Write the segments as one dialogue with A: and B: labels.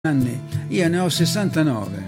A: anni, io ne ho 69.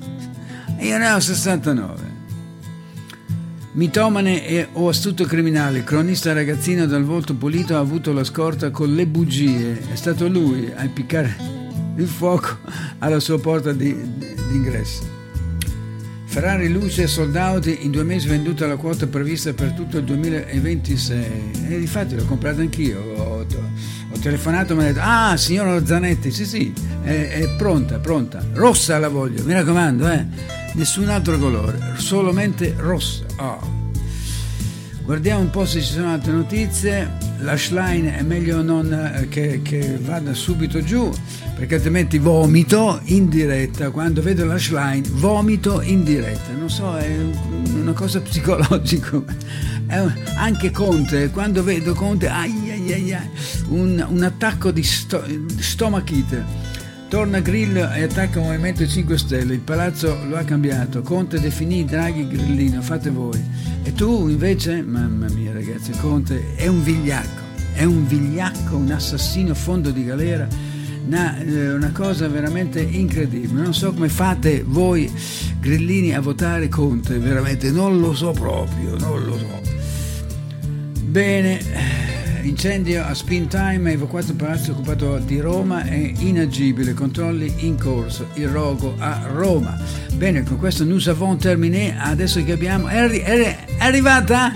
A: Mitomane o astuto criminale, cronista ragazzino dal volto pulito, ha avuto la scorta con le bugie. È stato lui a impiccare il fuoco alla sua porta d'ingresso. Ferrari luce sold out, in 2 mesi venduta la quota prevista per tutto il 2026. E difatti l'ho comprata anch'io. Ho telefonato e mi ha detto: ah, signor Zanetti, sì, è pronta, rossa la voglio, mi raccomando, nessun altro colore, solamente rossa. Guardiamo un po' se ci sono altre notizie. La Schlein è meglio non che vada subito giù, perché altrimenti vomito in diretta. Quando vedo la Schlein vomito in diretta, non so, è una cosa psicologica. Anche Conte, quando vedo Conte, un attacco di stomachite. Torna Grillo e attacca il Movimento 5 Stelle, il palazzo lo ha cambiato, Conte definì Draghi grillino, fate voi. E tu invece, mamma mia ragazzi, Conte è un vigliacco, un assassino fondo di galera, una cosa veramente incredibile. Non so come fate voi grillini a votare Conte, veramente non lo so proprio. Bene. Incendio a Spin Time, evacuato il palazzo occupato di Roma, è inagibile, controlli in corso, il rogo a Roma. Bene, con questo nous avons terminé. Adesso che abbiamo, è arrivata,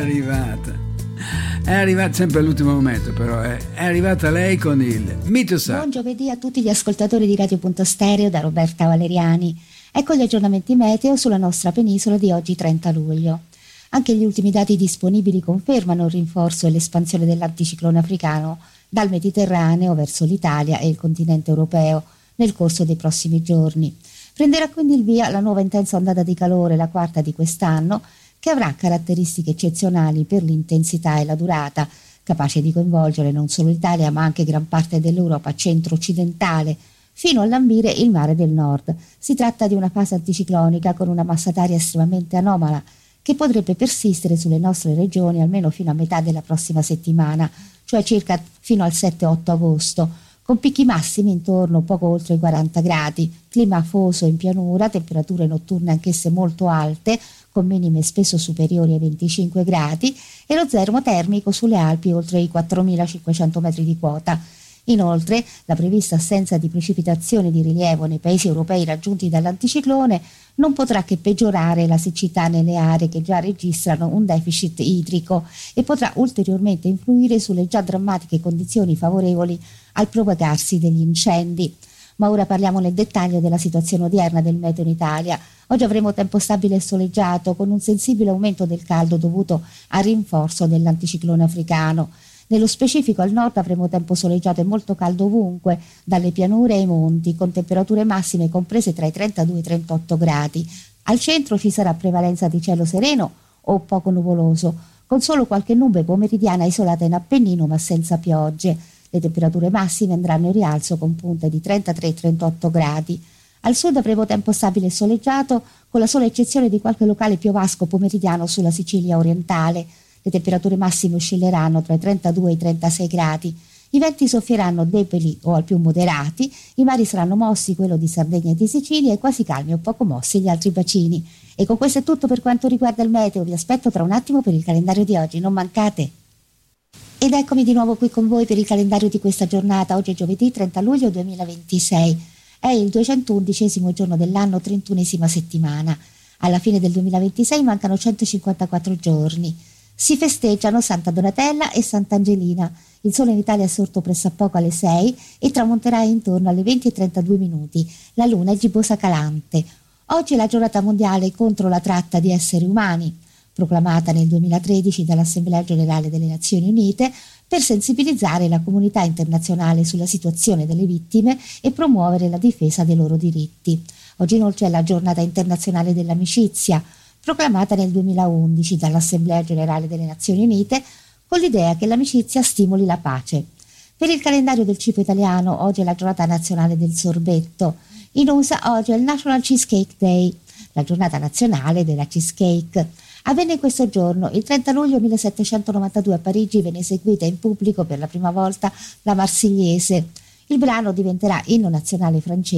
A: sempre all'ultimo momento, però è arrivata lei con il Mitosat.
B: Buon giovedì a tutti gli ascoltatori di Radio Punto Stereo da Roberta Valeriani. Ecco gli aggiornamenti meteo sulla nostra penisola di oggi 30 luglio. Anche gli ultimi dati disponibili confermano il rinforzo e l'espansione dell'anticiclone africano dal Mediterraneo verso l'Italia e il continente europeo nel corso dei prossimi giorni. Prenderà quindi il via la nuova intensa ondata di calore, la quarta di quest'anno, che avrà caratteristiche eccezionali per l'intensità e la durata, capace di coinvolgere non solo l'Italia ma anche gran parte dell'Europa centro-occidentale, fino a lambire il mare del nord. Si tratta di una fase anticiclonica con una massa d'aria estremamente anomala, che potrebbe persistere sulle nostre regioni almeno fino a metà della prossima settimana, cioè circa fino al 7-8 agosto, con picchi massimi intorno poco oltre i 40 gradi, clima afoso in pianura, temperature notturne anch'esse molto alte, con minime spesso superiori ai 25 gradi, e lo zero termico sulle Alpi oltre i 4.500 metri di quota. Inoltre, la prevista assenza di precipitazioni di rilievo nei paesi europei raggiunti dall'anticiclone non potrà che peggiorare la siccità nelle aree che già registrano un deficit idrico e potrà ulteriormente influire sulle già drammatiche condizioni favorevoli al propagarsi degli incendi. Ma ora parliamo nel dettaglio della situazione odierna del meteo in Italia. Oggi avremo tempo stabile e soleggiato, con un sensibile aumento del caldo dovuto al rinforzo dell'anticiclone africano. Nello specifico al nord avremo tempo soleggiato e molto caldo ovunque, dalle pianure ai monti, con temperature massime comprese tra i 32 e i 38 gradi. Al centro ci sarà prevalenza di cielo sereno o poco nuvoloso, con solo qualche nube pomeridiana isolata in Appennino ma senza piogge. Le temperature massime andranno in rialzo con punte di 33 e 38 gradi. Al sud avremo tempo stabile e soleggiato, con la sola eccezione di qualche locale piovasco pomeridiano sulla Sicilia orientale. Le temperature massime oscilleranno tra i 32 e i 36 gradi. I venti soffieranno deboli o al più moderati, i mari saranno mossi, quello di Sardegna e di Sicilia, e quasi calmi o poco mossi gli altri bacini. E con questo è tutto per quanto riguarda il meteo. Vi aspetto tra un attimo per il calendario di oggi, non mancate. Ed eccomi di nuovo qui con voi per il calendario di questa giornata. Oggi è giovedì 30 luglio 2026. È il 211° giorno dell'anno, 31esima settimana. Alla fine del 2026 mancano 154 giorni. Si festeggiano Santa Donatella e Sant'Angelina. Il sole in Italia è sorto pressappoco alle 6 e tramonterà intorno alle 20:32. La luna è gibbosa calante. Oggi è la giornata mondiale contro la tratta di esseri umani, proclamata nel 2013 dall'Assemblea Generale delle Nazioni Unite per sensibilizzare la comunità internazionale sulla situazione delle vittime e promuovere la difesa dei loro diritti. Oggi inoltre è la giornata internazionale dell'amicizia, proclamata nel 2011 dall'Assemblea Generale delle Nazioni Unite con l'idea che l'amicizia stimoli la pace. Per il calendario del cibo italiano oggi è la giornata nazionale del sorbetto. In USA oggi è il National Cheesecake Day, la giornata nazionale della cheesecake. Avvenne in questo giorno, il 30 luglio 1792 a Parigi venne eseguita in pubblico per la prima volta la Marsigliese. Il brano diventerà inno nazionale francese